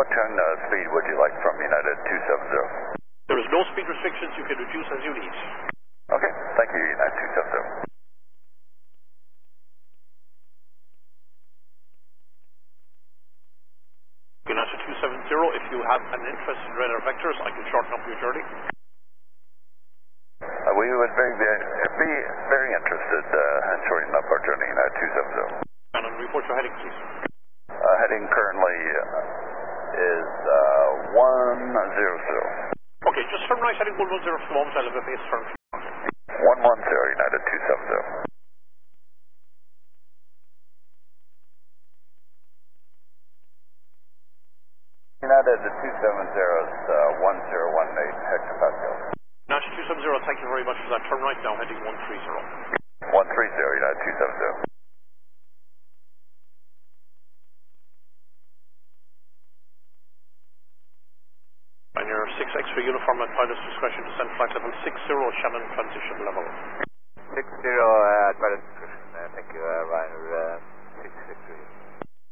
what kind of speed would you like from United 270? There is no speed restrictions. You can reduce as you need. Okay, thank you, United 270. United 270, if you have an interest in radar vectors, I can shorten up your journey. We would be very interested in shortening up our journey, United 270. And report your heading, please. Heading currently is 100. Okay, just turn right heading 110 for the moment. I'll have a base turn. 110, United 270. United 270 is 1018 hectopascal. United 270, thank you very much for that. Turn right now, heading 130. 130, United 270. And your 6X for uniform at pilot's discretion, descent flight level 60, Shannon transition level. 60 at pilot's